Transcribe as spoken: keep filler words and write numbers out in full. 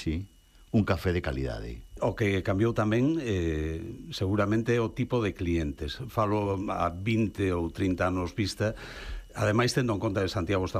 hoxe un café de calidade. O que cambiou tamén, eh, seguramente, o tipo de clientes. Falo a vinte ou trinta anos vista, ademais, tendo en conta que Santiago está